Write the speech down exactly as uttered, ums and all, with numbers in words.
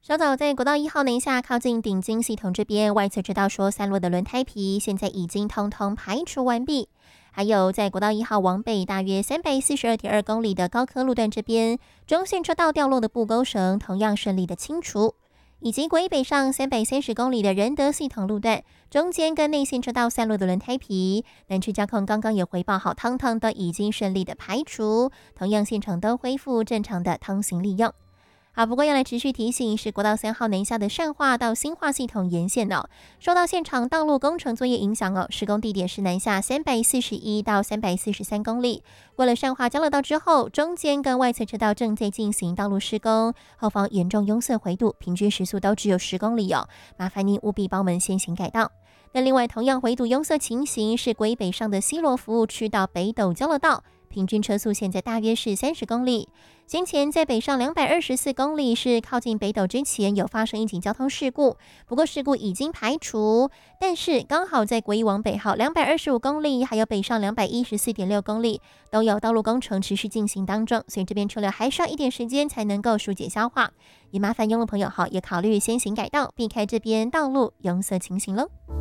稍早在国道一号南下靠近顶金系统这边，外侧车道说散落的轮胎皮现在已经通通排除完毕。还有在国道一号往北大约三百四十二点二公里的高科路段这边，中线车道掉落的布钩绳同样顺利的清除。以及国一北上三百三十公里的仁德系统路段，中间跟内线车道散落的轮胎皮，南区交控刚刚也回报好，汤汤的已经顺利的排除，同样现场都恢复正常的通行利用。好，不过要来持续提醒，是国道三号南下的善化到新化系统沿线哦，受到现场道路工程作业影响哦，施工地点是南下三百四十一到三百四十三公里。过了善化交流道之后，中间跟外侧车道正在进行道路施工，后方严重拥塞回堵，平均时速都只有十公里哦，麻烦您务必帮我们先行改道。那另外，同样回堵拥塞情形是国一北上的西螺服务区到北斗交流道。平均车速现在大约是三十公里。先前在北上两百二十四公里是靠近北斗之前有发生一起交通事故，不过事故已经排除，但是刚好在国一往北号两百二十五公里还有北上两百一十四点六公里都有道路工程持续进行当中，所以这边车流还需要一点时间才能够疏解消化，也麻烦用路朋友好也考虑先行改道，避开这边道路拥塞情形喽。